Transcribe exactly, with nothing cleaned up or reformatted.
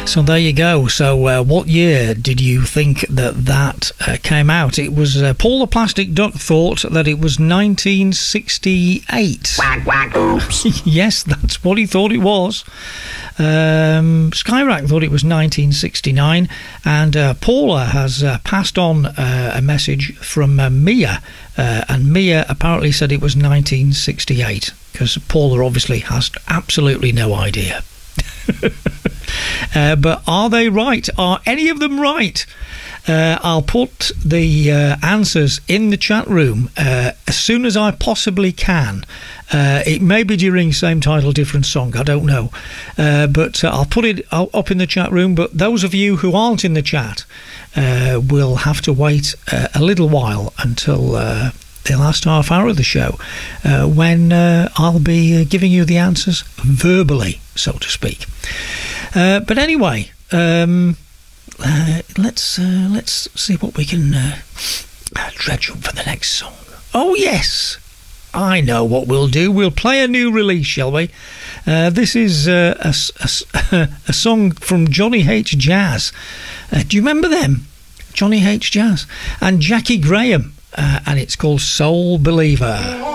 So there you go. So uh, what year did you think that that uh, came out? It was uh, Paul the Plastic Duck thought that it was nineteen sixty-eight. Quack, quack, oops. Yes, that's what he thought it was. Um, Skyrack thought it was nineteen sixty-nine, and uh, Paula has uh, passed on uh, a message from uh, Mia, uh, and Mia apparently said it was nineteen sixty-eight, because Paula obviously has absolutely no idea. uh, but are they right? Are any of them right? Uh, I'll put the uh, answers in the chat room uh, as soon as I possibly can. Uh, it may be during same title, different song, I don't know. Uh, but uh, I'll put it up in the chat room. But those of you who aren't in the chat uh, will have to wait uh, a little while until uh, the last half hour of the show, uh, when uh, I'll be uh, giving you the answers verbally, so to speak. Uh, but anyway, um, uh, let's uh, let's see what we can uh, dredge up for the next song. Oh yes, I know what we'll do. We'll play a new release, shall we? Uh, this is uh, a, a, a song from Johnny H. Jazz. Uh, do you remember them? Johnny H. Jazz and Jackie Graham. Uh, and it's called Soul Believer.